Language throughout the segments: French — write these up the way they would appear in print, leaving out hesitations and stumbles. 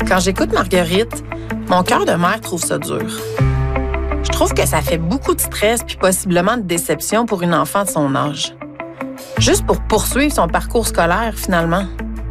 Quand j'écoute Marguerite, mon cœur de mère trouve ça dur. Je trouve que ça fait beaucoup de stress puis possiblement de déception pour une enfant de son âge. Juste pour poursuivre son parcours scolaire, finalement.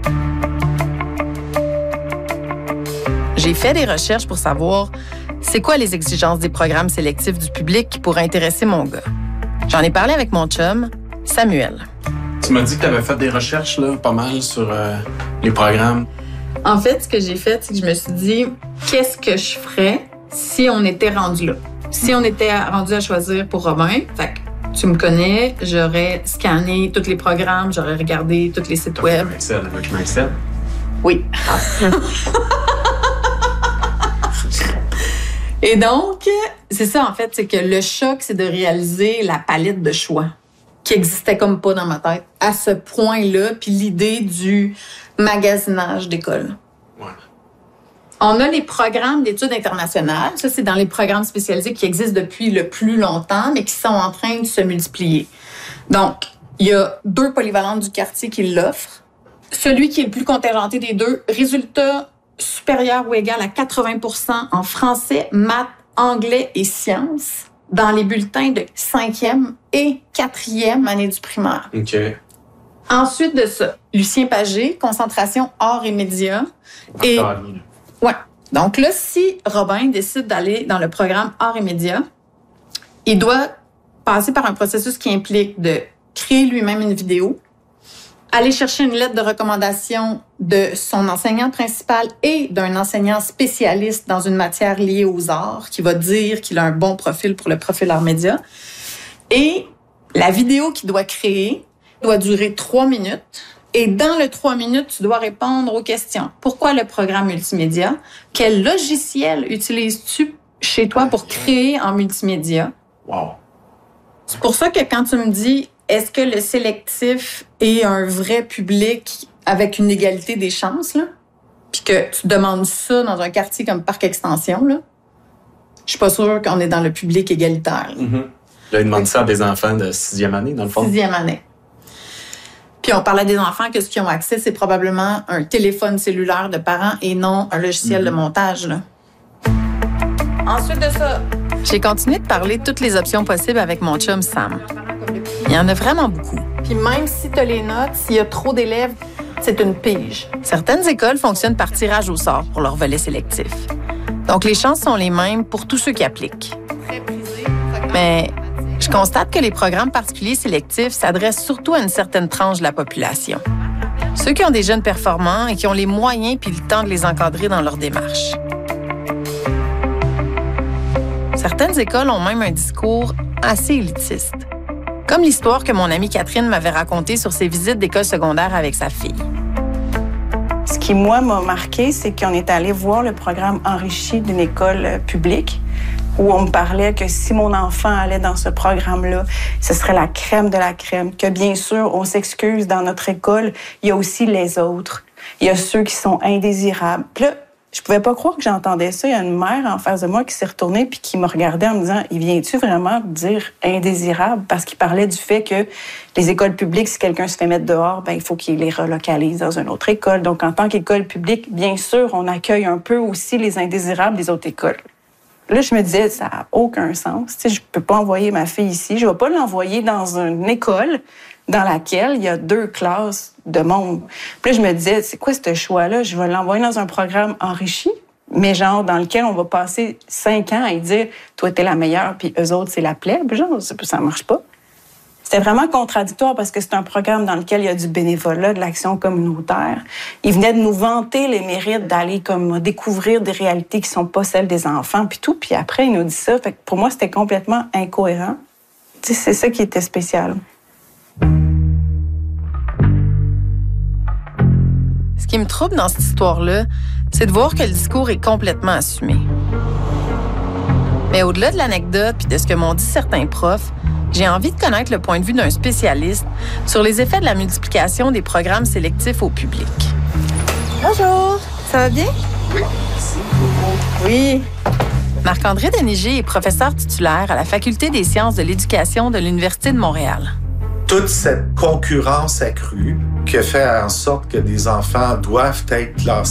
J'ai fait des recherches pour savoir c'est quoi les exigences des programmes sélectifs du public qui pourraient intéresser mon gars. J'en ai parlé avec mon chum, Samuel. Tu m'as dit que tu avais fait des recherches là, pas mal sur les programmes. En fait, ce que j'ai fait, c'est que je me suis dit, qu'est-ce que je ferais si on était rendu là? Si on était rendu à choisir pour Robin, fait que tu me connais, j'aurais scanné tous les programmes, j'aurais regardé tous les sites web. Avec un Excel? Oui. Et donc, c'est ça, en fait, c'est que le choc, c'est de réaliser la palette de choix qui existait comme pas dans ma tête à ce point-là, puis l'idée du magasinage d'école. Ouais. On a les programmes d'études internationales. Ça, c'est dans les programmes spécialisés qui existent depuis le plus longtemps, mais qui sont en train de se multiplier. Donc, il y a 2 polyvalentes du quartier qui l'offrent. Celui qui est le plus contingenté des 2, résultat supérieur ou égal à 80% en français, maths, anglais et sciences dans les bulletins de 5e et 4e année du primaire. OK. Ensuite de ça, Lucien Pagé, concentration arts et médias. Et ouais. Donc là, si Robin décide d'aller dans le programme arts et médias, il doit passer par un processus qui implique de créer lui-même une vidéo, aller chercher une lettre de recommandation de son enseignant principal et d'un enseignant spécialiste dans une matière liée aux arts qui va dire qu'il a un bon profil pour le profil arts médias. Et la vidéo qu'il doit créer doit durer 3 minutes. Et dans le 3 minutes, tu dois répondre aux questions. Pourquoi le programme multimédia? Quel logiciel utilises-tu chez toi pour créer en multimédia? Wow. C'est pour ça que quand tu me dis est-ce que le sélectif est un vrai public avec une égalité des chances, là? Puis que tu demandes ça dans un quartier comme Parc Extension, là? Je suis pas sûre qu'on est dans le public égalitaire. Mm-hmm. Là, il demande ça à des enfants de 6e année, dans le fond. 6e année. Puis on parlait des enfants que ce qu'ils ont accès, c'est probablement un téléphone cellulaire de parents et non un logiciel de montage, là. Ensuite de ça, J'ai continué de parler de toutes les options possibles avec mon chum Sam. Il y en a vraiment beaucoup. puis même si tu as les notes, s'il y a trop d'élèves, c'est une pige. Certaines écoles fonctionnent par tirage au sort pour leur volet sélectif. Donc, les chances sont les mêmes pour tous ceux qui appliquent. Mais je constate que les programmes particuliers sélectifs s'adressent surtout à une certaine tranche de la population. Ceux qui ont des jeunes performants et qui ont les moyens puis le temps de les encadrer dans leur démarche. Certaines écoles ont même un discours assez élitiste. Comme l'histoire que mon amie Catherine m'avait racontée sur ses visites d'école secondaire avec sa fille. Ce qui, moi, m'a marqué, c'est qu'on est allé voir le programme enrichi d'une école publique où on me parlait que si mon enfant allait dans ce programme-là, ce serait la crème de la crème. Que bien sûr, on s'excuse, dans notre école, il y a aussi les autres. Il y a ceux qui sont indésirables. Puis là, je pouvais pas croire que j'entendais ça. Il y a une mère en face de moi qui s'est retournée puis qui me regardait en me disant « Il vient-tu vraiment dire indésirable? » Parce qu'il parlait du fait que les écoles publiques, si quelqu'un se fait mettre dehors, ben il faut qu'il les relocalise dans une autre école. Donc, en tant qu'école publique, bien sûr, on accueille un peu aussi les indésirables des autres écoles. Là, je me disais, ça n'a aucun sens. Tu sais, je peux pas envoyer ma fille ici. Je vais pas l'envoyer dans une école dans laquelle il y a 2 classes de monde. Puis là, je me disais, c'est quoi ce choix-là? Je vais l'envoyer dans un programme enrichi, mais genre dans lequel on va passer 5 ans à dire, toi, t'es la meilleure, puis eux autres, c'est la plèbe. Genre, ça marche pas. C'était vraiment contradictoire parce que c'est un programme dans lequel il y a du bénévolat, de l'action communautaire. Ils venaient de nous vanter les mérites d'aller comme découvrir des réalités qui sont pas celles des enfants, puis tout. Puis après, ils nous disent ça. Fait que pour moi, c'était complètement incohérent. Tu sais, c'est ça qui était spécial. Ce qui me trouble dans cette histoire-là, c'est de voir que le discours est complètement assumé. Mais au-delà de l'anecdote puis de ce que m'ont dit certains profs, j'ai envie de connaître le point de vue d'un spécialiste sur les effets de la multiplication des programmes sélectifs au public. bonjour, ça va bien? Oui, merci. Oui. Marc-André Denigé est professeur titulaire à la Faculté des sciences de l'éducation de l'Université de Montréal. Toute cette concurrence accrue qui fait en sorte que des enfants doivent être classés